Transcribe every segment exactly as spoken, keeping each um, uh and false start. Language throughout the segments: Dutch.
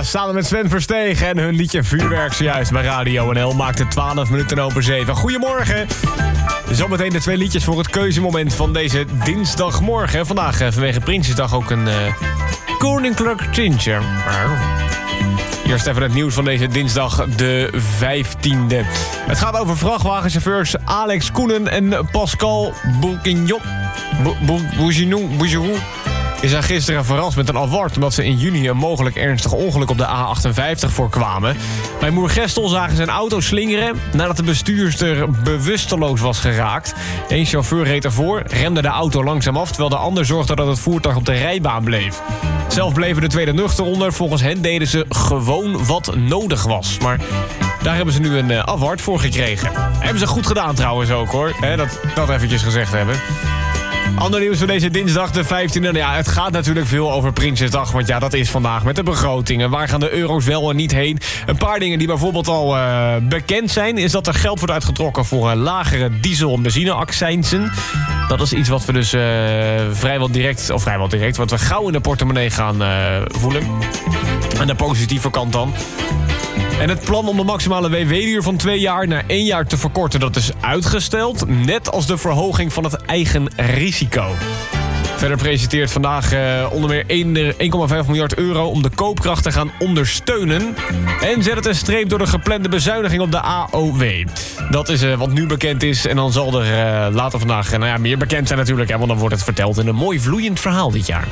Ja, samen met Sven Verstegen en hun liedje Vuurwerk zojuist bij Radio N L maakte twaalf minuten over zeven. Goedemorgen. Zometeen de twee liedjes voor het keuzemoment van deze dinsdagmorgen. Vandaag vanwege Prinsjesdag ook een uh, koninklijk tintje. Eerst even het nieuws van deze dinsdag de vijftiende. Het gaat over vrachtwagenchauffeurs Alex Koenen en Pascal Bourguignon. Bourguignon. Die zijn gisteren verrast met een award omdat ze in juni een mogelijk ernstig ongeluk op de A achtenvijftig voorkwamen. Bij Moergestel zagen ze een auto slingeren nadat de bestuurster bewusteloos was geraakt. Eén chauffeur reed ervoor, remde de auto langzaam af, terwijl de ander zorgde dat het voertuig op de rijbaan bleef. Zelf bleven de tweede nuchter onder. Volgens hen deden ze gewoon wat nodig was. Maar daar hebben ze nu een uh, award voor gekregen. Hebben ze goed gedaan trouwens ook hoor. He, dat, dat eventjes gezegd hebben. Ander nieuws van deze dinsdag de vijftiende. Ja, het gaat natuurlijk veel over Prinsjesdag. Want ja, dat is vandaag met de begrotingen. Waar gaan de euro's wel en niet heen? Een paar dingen die bijvoorbeeld al uh, bekend zijn... is dat er geld wordt uitgetrokken voor uh, lagere diesel- en benzineaccijnsen. Dat is iets wat we dus uh, vrijwel direct... of vrijwel direct, wat we gauw in de portemonnee gaan uh, voelen. Aan de positieve kant dan. En het plan om de maximale W W-duur van twee jaar naar één jaar te verkorten... dat is uitgesteld, net als de verhoging van het eigen risico. Verder presenteert vandaag uh, onder meer één komma vijf miljard euro... om de koopkracht te gaan ondersteunen. En zet het een streep door de geplande bezuiniging op de A O W. Dat is uh, wat nu bekend is. En dan zal er uh, later vandaag uh, nou ja, meer bekend zijn natuurlijk... Hè, want dan wordt het verteld in een mooi vloeiend verhaal dit jaar.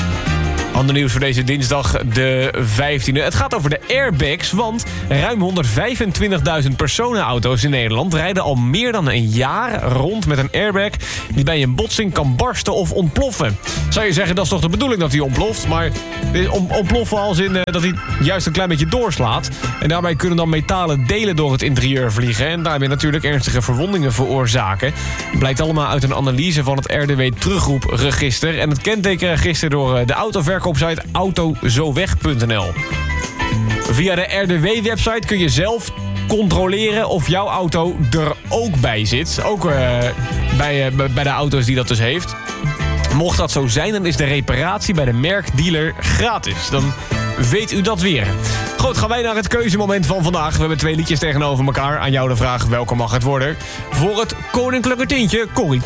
Ander nieuws voor deze dinsdag de vijftiende. Het gaat over de airbags, want ruim honderdvijfentwintigduizend personenauto's in Nederland... rijden al meer dan een jaar rond met een airbag... die bij een botsing kan barsten of ontploffen. Zou je zeggen, dat is toch de bedoeling dat hij ontploft... maar ontploffen als in uh, dat hij juist een klein beetje doorslaat... en daarbij kunnen dan metalen delen door het interieur vliegen... en daarmee natuurlijk ernstige verwondingen veroorzaken. Blijkt allemaal uit een analyse van het R D W-terugroepregister... en het kentekenregister door uh, de autoverkoop... op site autozoweg punt n l. Via de R D W-website kun je zelf controleren of jouw auto er ook bij zit. Ook uh, bij, uh, bij de auto's die dat dus heeft. Mocht dat zo zijn, dan is de reparatie bij de merkdealer gratis. Dan weet u dat weer. Goed, gaan wij naar het keuzemoment van vandaag. We hebben twee liedjes tegenover elkaar. Aan jou de vraag, welke mag het worden? Voor het koninklijke tintje, Corrie.